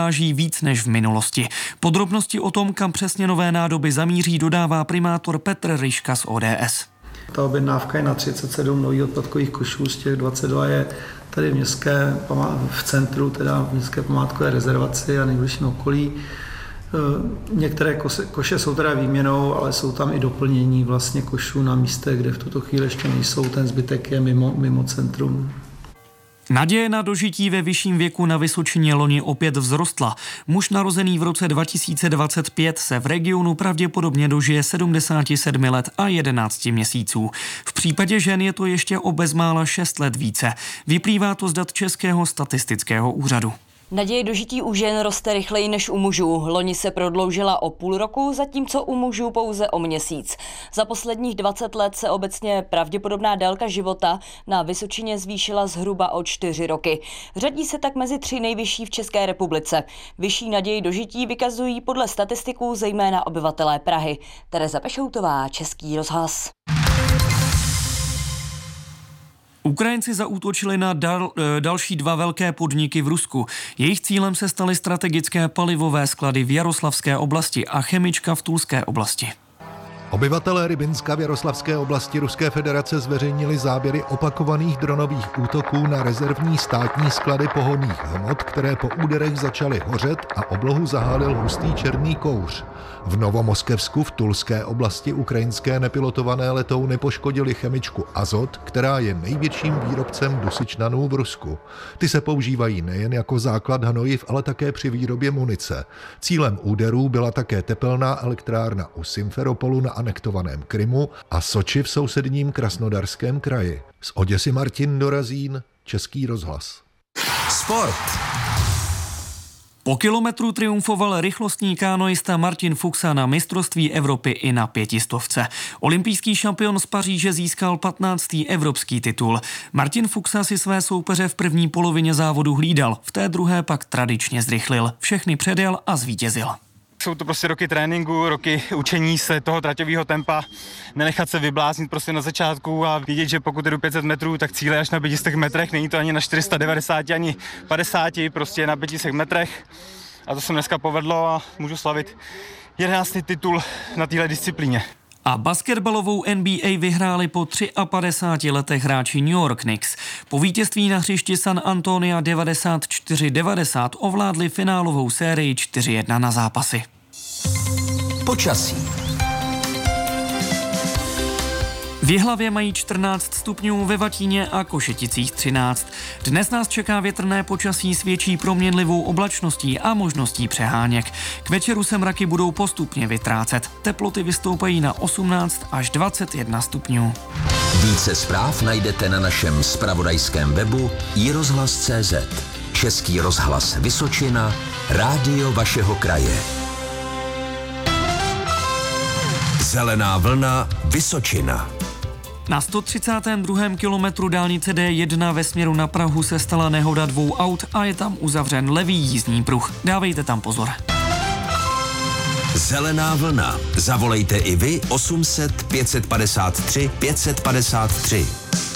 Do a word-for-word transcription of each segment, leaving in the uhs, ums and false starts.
váží víc než v minulosti. Podrobnosti o tom, kam přesně nové nádoby zamíří, dodává primátor Petr Ryška z O D S. Ta objednávka je na třicet sedm nových odpadkových košů, z těch dvacet dva je tady v městské, v centru, teda v městské památkové rezervaci a nejbližším okolí. Některé koše jsou teda výměnou, ale jsou tam i doplnění vlastně košů na místech, kde v tuto chvíli ještě nejsou, ten zbytek je mimo, mimo centrum. Naděje na dožití ve vyšším věku na Vysočině loni opět vzrostla. Muž narozený v roce dva tisíce dvacet pět se v regionu pravděpodobně dožije sedmdesáti sedmi let a jedenácti měsíců. V případě žen je to ještě o bezmála šest let více. Vyplývá to z dat Českého statistického úřadu. Naděje dožití u žen roste rychleji než u mužů. Loni se prodloužila o půl roku, zatímco u mužů pouze o měsíc. Za posledních dvacet let se obecně pravděpodobná délka života na Vysočině zvýšila zhruba o čtyři roky. Řadí se tak mezi tři nejvyšší v České republice. Vyšší naději dožití vykazují podle statistiků zejména obyvatelé Prahy. Tereza Pešoutová, Český rozhlas. Ukrajinci zaútočili na dal, další dva velké podniky v Rusku. Jejich cílem se staly strategické palivové sklady v Jaroslavské oblasti a chemička v Tulské oblasti. Obyvatelé Rybinska v Jaroslavské oblasti Ruské federace zveřejnili záběry opakovaných dronových útoků na rezervní státní sklady pohonných hmot, které po úderech začaly hořet a oblohu zahálil hustý černý kouř. V Novomoskevsku v Tulské oblasti ukrajinské nepilotované letouny poškodily chemičku Azot, která je největším výrobcem dusičnanů v Rusku. Ty se používají nejen jako základ hnojiv, ale také při výrobě munice. Cílem úderů byla také tepelná elektrárna u Simferopolu na anektovaném Krymu a Soči v sousedním Krasnodarském kraji. Z Oděsy Martin Dorazín, Český rozhlas. Sport. Po kilometru triumfoval rychlostní kánoista Martin Fuxa na mistrovství Evropy i na pětistovce. Olympijský šampion z Paříže získal patnáctý evropský titul. Martin Fuxa si své soupeře v první polovině závodu hlídal, v té druhé pak tradičně zrychlil. Všechny předjel a zvítězil. Jsou to prostě roky tréninku, roky učení se toho traťového tempa, nenechat se vybláznit prostě na začátku a vidět, že pokud jdu pět set metrů, tak cíle až na pěti stech metrech, není to ani na čtyři sta devadesát, ani padesát, prostě na pěti stech metrech. A to se dneska povedlo a můžu slavit jedenáctý titul na téhle disciplíně. A basketbalovou N B A vyhráli po padesáti třech letech hráči New York Knicks. Po vítězství na hřišti San Antonia devadesát čtyři devadesát ovládli finálovou sérii čtyři jedna na zápasy. Počasí. V Jihlavě mají čtrnáct stupňů, ve Vatíně a Košeticích třináct. Dnes nás čeká větrné počasí s větší proměnlivou oblačností a možností přeháněk. K večeru se mraky budou postupně vytrácet. Teploty vystoupají na osmnáct až dvacet jedna stupňů. Více zpráv najdete na našem zpravodajském webu i rozhlas tečka cé zet. Český rozhlas Vysočina, rádio vašeho kraje. Zelená vlna Vysočina. Na sto třicátém druhém kilometru dálnice D jedna ve směru na Prahu se stala nehoda dvou aut a je tam uzavřen levý jízdní pruh. Dávejte tam pozor. Zelená vlna. Zavolejte i vy osm set pět padesát tři pět padesát tři.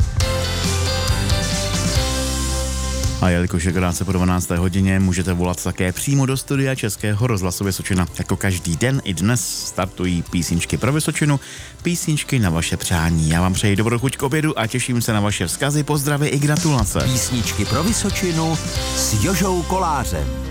A jelikož je krátce po dvanácté hodině, můžete volat také přímo do studia Českého rozhlasu Vysočina. Jako každý den i dnes startují písničky pro Vysočinu, písničky na vaše přání. Já vám přeji dobrou chuť k obědu a těším se na vaše vzkazy, pozdravy i gratulace. Písničky pro Vysočinu s Jožou Kolářem.